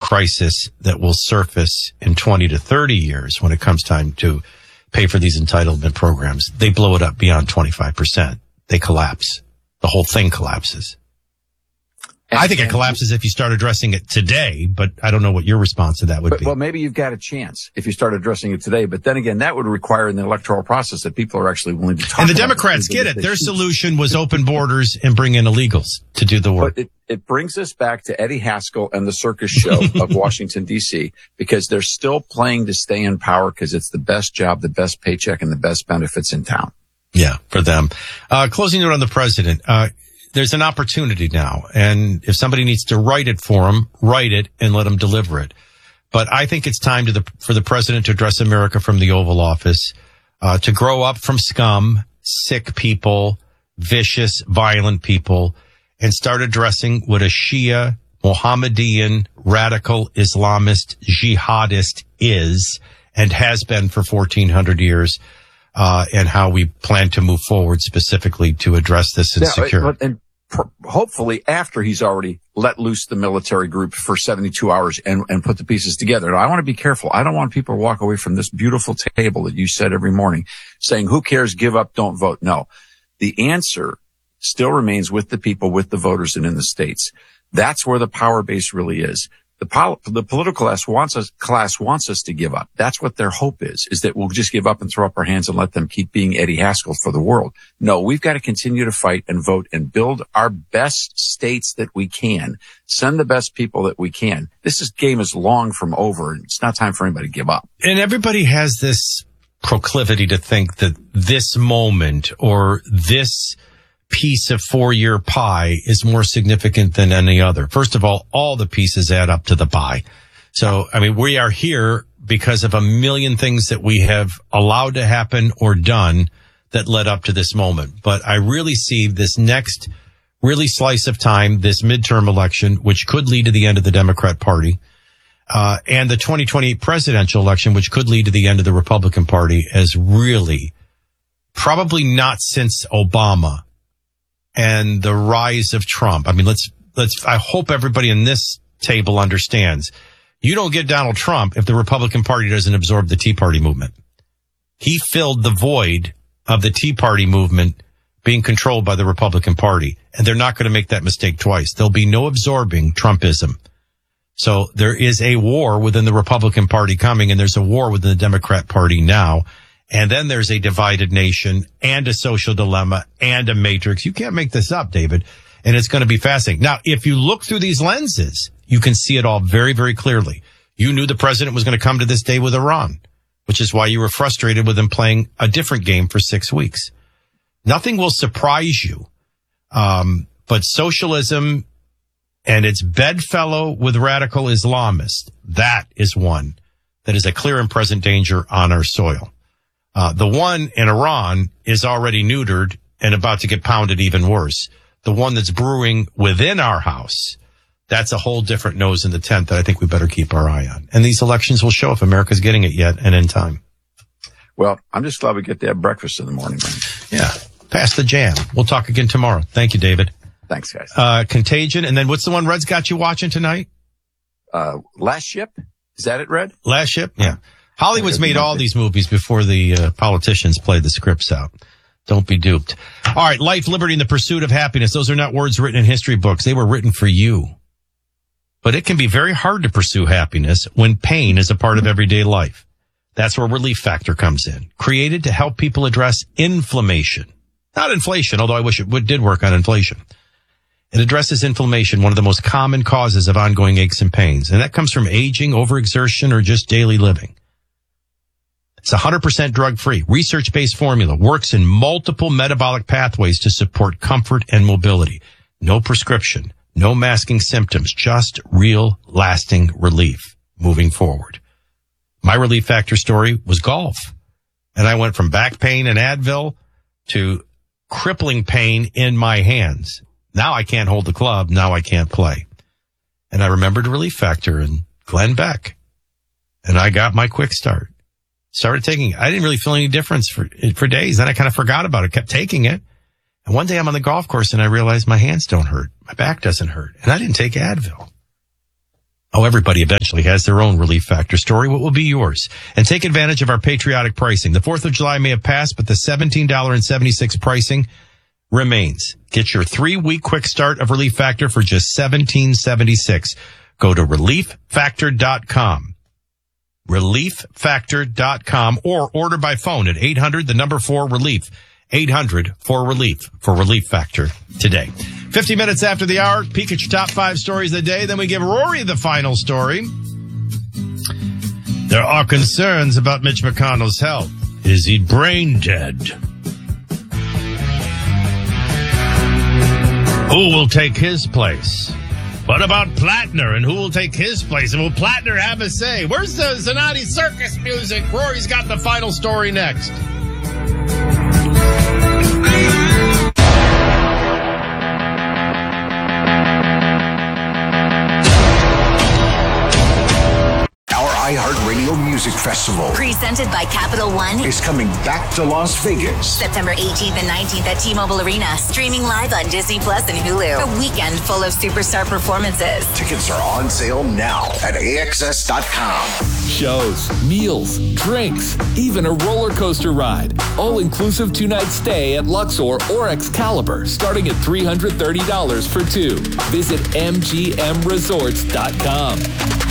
crisis that will surface in 20 to 30 years when it comes time to pay for these entitlement programs. They blow it up beyond 25%. They collapse. The whole thing collapses. I think it collapses if you start addressing it today, but I don't know what your response to that would be. Well, maybe you've got a chance if you start addressing it today. But then again, that would require in the electoral process that people are actually willing to talk about. And the Democrats get it. Their solution was open borders and bring in illegals to do the work. But it brings us back to Eddie Haskell and the circus show of Washington, D.C., because they're still playing to stay in power because it's the best job, the best paycheck, and the best benefits in town. Yeah, for them. Closing note on the president. There's an opportunity now, and if somebody needs to write it for him, write it and let him deliver it. But I think it's time for the president to address America from the Oval Office, to grow up from scum, sick people, vicious, violent people, and start addressing what a Shia, Mohammedan, radical Islamist, jihadist is and has been for 1,400 years. And how we plan to move forward specifically to address this and secure. And hopefully after he's already let loose the military group for 72 hours and put the pieces together. Now, I want to be careful. I don't want people to walk away from this beautiful table that you said every morning saying, who cares? Give up. Don't vote. No, the answer still remains with the people, with the voters, and in the states. That's where the power base really is. The political class wants us to give up. That's what their hope is that we'll just give up and throw up our hands and let them keep being Eddie Haskell for the world. No, we've got to continue to fight and vote and build our best states that we can. Send the best people that we can. Game is long from over, and it's not time for anybody to give up. And everybody has this proclivity to think that this moment or this piece of 4-year pie is more significant than any other. First of all the pieces add up to the pie. So, I mean, we are here because of a million things that we have allowed to happen or done that led up to this moment. But I really see this next slice of time, this midterm election, which could lead to the end of the Democrat Party, and the 2020 presidential election, which could lead to the end of the Republican Party, as really probably not since Obama and the rise of Trump. I mean, I hope everybody in this table understands. You don't get Donald Trump if the Republican Party doesn't absorb the Tea Party movement. He filled the void of the Tea Party movement being controlled by the Republican Party, and they're not going to make that mistake twice. There'll be no absorbing Trumpism. So there is a war within the Republican Party coming, and there's a war within the Democrat Party now. And then there's a divided nation and a social dilemma and a matrix. You can't make this up, David. And it's going to be fascinating. Now, if you look through these lenses, you can see it all very, very clearly. You knew the president was going to come to this day with Iran, which is why you were frustrated with him playing a different game for 6 weeks. Nothing will surprise you. But socialism and its bedfellow with radical Islamists, that is one that is a clear and present danger on our soil. The one in Iran is already neutered and about to get pounded even worse. The one that's brewing within our house, that's a whole different nose in the tent that I think we better keep our eye on. And these elections will show if America's getting it yet and in time. Well, I'm just glad we get to have breakfast in the morning, man. Yeah. Pass the jam. We'll talk again tomorrow. Thank you, David. Thanks, guys. Contagion. And then what's the one Red's got you watching tonight? Last Ship. Is that it, Red? Last Ship. Yeah. Hollywood's made all these movies before the politicians played the scripts out. Don't be duped. All right, life, liberty, and the pursuit of happiness. Those are not words written in history books. They were written for you. But it can be very hard to pursue happiness when pain is a part of everyday life. That's where Relief Factor comes in. Created to help people address inflammation. Not inflation, although I wish it did work on inflation. It addresses inflammation, one of the most common causes of ongoing aches and pains. And that comes from aging, overexertion, or just daily living. It's 100% drug-free, research-based formula, works in multiple metabolic pathways to support comfort and mobility. No prescription, no masking symptoms, just real lasting relief moving forward. My Relief Factor story was golf. And I went from back pain and Advil to crippling pain in my hands. Now I can't hold the club. Now I can't play. And I remembered Relief Factor and Glenn Beck. And I got my quick start. Started taking it. I didn't really feel any difference for days. Then I kind of forgot about it, kept taking it. And one day I'm on the golf course and I realized my hands don't hurt. My back doesn't hurt. And I didn't take Advil. Oh, everybody eventually has their own Relief Factor story. What will be yours? And take advantage of our patriotic pricing. The 4th of July may have passed, but the $17.76 pricing remains. Get your 3-week quick start of Relief Factor for just $17.76. Go to ReliefFactor.com. ReliefFactor.com or order by phone at 800-4-RELIEF. 800-4-RELIEF for Relief Factor today. 50 minutes after the hour, peek at your top 5 stories of the day. Then we give Rory the final story. There are concerns about Mitch McConnell's health. Is he brain dead? Who will take his place? What about Plattner and who will take his place? And will Plattner have a say? Where's the Zanotti Circus music? Rory's got the final story next. iHeartRadio Music Festival, presented by Capital One, is coming back to Las Vegas. September 18th and 19th at T-Mobile Arena. Streaming live on Disney Plus and Hulu. A weekend full of superstar performances. Tickets are on sale now at AXS.com. Shows, meals, drinks, even a roller coaster ride. All-inclusive 2-night stay at Luxor or Excalibur, starting at $330 for 2. Visit MGMResorts.com.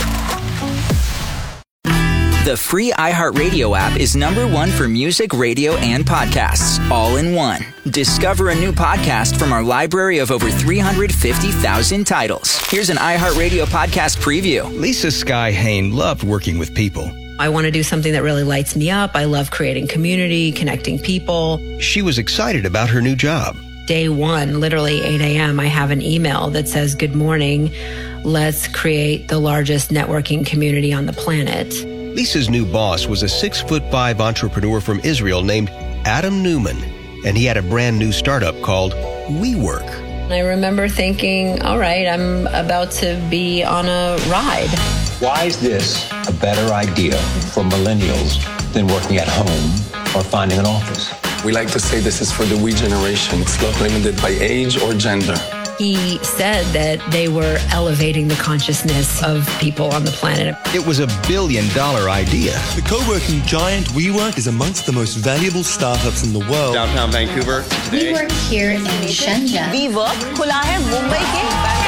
The free iHeartRadio app is #1 for music, radio, and podcasts, all in one. Discover a new podcast from our library of over 350,000 titles. Here's an iHeartRadio podcast preview. Lisa Skye Hain loved working with people. I want to do something that really lights me up. I love creating community, connecting people. She was excited about her new job. Day one, literally 8 a.m., I have an email that says, "Good morning. Let's create the largest networking community on the planet." Lisa's new boss was a 6'5" entrepreneur from Israel named Adam Newman, and he had a brand new startup called WeWork. I remember thinking, all right, I'm about to be on a ride. Why is this a better idea for millennials than working at home or finding an office? We like to say this is for the we generation. It's not limited by age or gender. He said that they were elevating the consciousness of people on the planet. It was $1 billion idea. The co-working giant WeWork is amongst the most valuable startups in the world. Downtown Vancouver. We work here in Shenzhen. WeWork खुला है मुंबई के.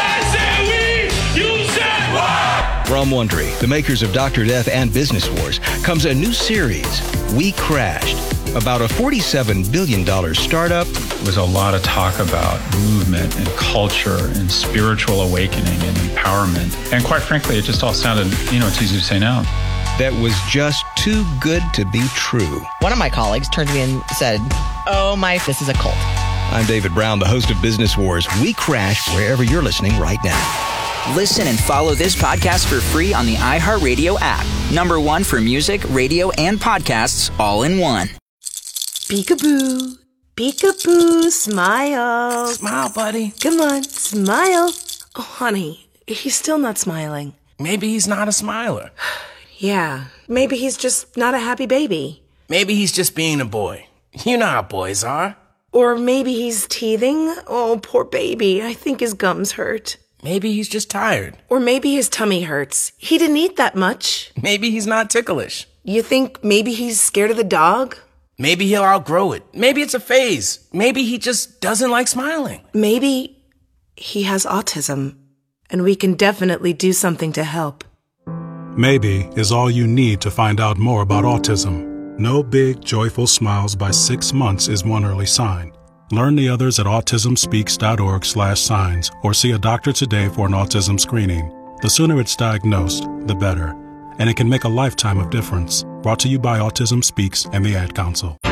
From Wondery, the makers of Dr. Death and Business Wars, comes a new series, We Crashed, about a $47 billion startup. There was a lot of talk about movement and culture and spiritual awakening and empowerment. And quite frankly, it just all sounded, it's easy to say now. That was just too good to be true. One of my colleagues turned to me and said, this is a cult. I'm David Brown, the host of Business Wars. We Crashed wherever you're listening right now. Listen and follow this podcast for free on the iHeartRadio app. #1 for music, radio, and podcasts, all in one. Peekaboo. Peekaboo. Smile. Smile, buddy. Come on, smile. Oh, honey, he's still not smiling. Maybe he's not a smiler. Yeah, maybe he's just not a happy baby. Maybe he's just being a boy. You know how boys are. Or maybe he's teething. Oh, poor baby. I think his gums hurt. Maybe he's just tired. Or maybe his tummy hurts. He didn't eat that much. Maybe he's not ticklish. You think maybe he's scared of the dog? Maybe he'll outgrow it. Maybe it's a phase. Maybe he just doesn't like smiling. Maybe he has autism, and we can definitely do something to help. Maybe is all you need to find out more about autism. No big, joyful smiles by 6 months is one early sign. Learn the others at autismspeaks.org/signs or see a doctor today for an autism screening. The sooner it's diagnosed, the better. And it can make a lifetime of difference. Brought to you by Autism Speaks and the Ad Council.